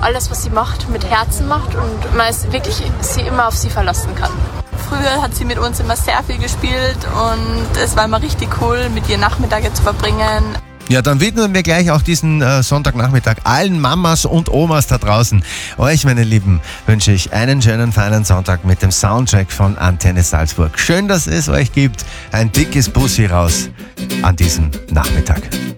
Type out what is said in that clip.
alles, was sie macht, mit Herzen macht und man ist wirklich sie immer auf sie verlassen kann. Früher hat sie mit uns immer sehr viel gespielt und es war immer richtig cool, mit ihr Nachmittage zu verbringen. Ja, dann widmen wir gleich auch diesen Sonntagnachmittag allen Mamas und Omas da draußen. Euch, meine Lieben, wünsche ich einen schönen, feinen Sonntag mit dem Soundtrack von Antenne Salzburg. Schön, dass es euch gibt. Ein dickes Bussi raus an diesem Nachmittag.